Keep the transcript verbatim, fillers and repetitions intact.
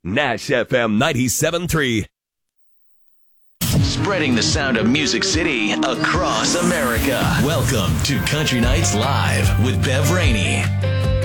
Nash F M ninety-seven point three. Spreading the sound of Music City across America. Welcome to Country Nights Live with Bev Rainey.